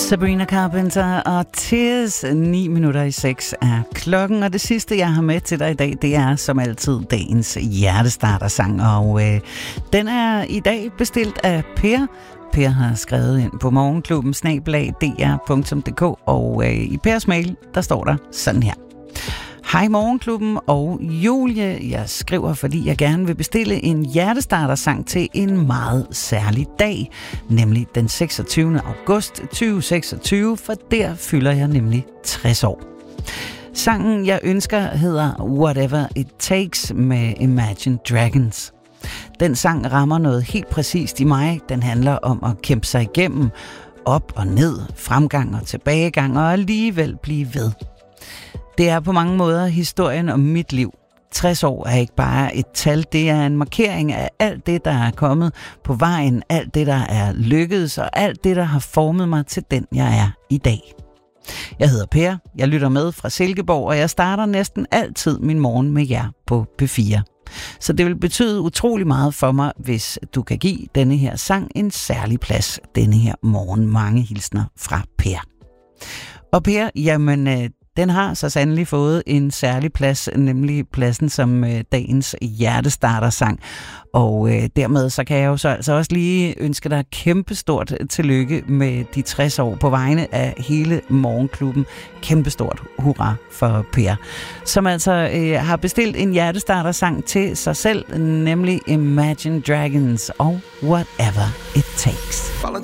Sabrina Carpenter og Tears. 6:09 er klokken, og det sidste, jeg har med til dig i dag, det er som altid dagens hjertestartersang, og den er i dag bestilt af Per. Per har skrevet ind på morgenklubben @dr.dk, og i Pers mail, der står der sådan her. Hej Morgenklubben og Julie, jeg skriver, fordi jeg gerne vil bestille en hjertestartersang til en meget særlig dag, nemlig den 26. august 2026, for der fylder jeg nemlig 60 år. Sangen, jeg ønsker, hedder Whatever It Takes med Imagine Dragons. Den sang rammer noget helt præcist i mig. Den handler om at kæmpe sig igennem, op og ned, fremgang og tilbagegang, og alligevel blive ved. Det er på mange måder historien om mit liv. 60 år er ikke bare et tal, det er en markering af alt det, der er kommet på vejen, alt det, der er lykkedes, og alt det, der har formet mig til den, jeg er i dag. Jeg hedder Per, jeg lytter med fra Silkeborg, og jeg starter næsten altid min morgen med jer på P4. Så det vil betyde utrolig meget for mig, hvis du kan give denne her sang en særlig plads denne her morgen. Mange hilsner fra Per. Og Per, jamen den har så sandelig fået en særlig plads, nemlig pladsen som dagens hjertestartersang. Og dermed så kan jeg jo så altså også lige ønske dig kæmpestort tillykke med de 60 år på vegne af hele Morgenklubben. Kæmpestort hurra for Per, som altså har bestilt en hjertestartersang til sig selv, nemlig Imagine Dragons og Whatever It Takes.